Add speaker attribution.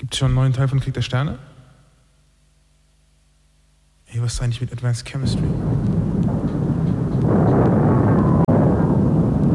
Speaker 1: Gibt es schon einen neuen Teil von Krieg der Sterne? Ey, was ist eigentlich mit Advanced Chemistry?